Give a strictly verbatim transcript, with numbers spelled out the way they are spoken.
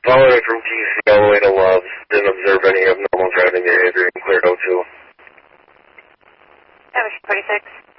Following from T C all the way to Loves. Didn't observe any abnormal driving behavior and cleared O two. Seven twenty-six.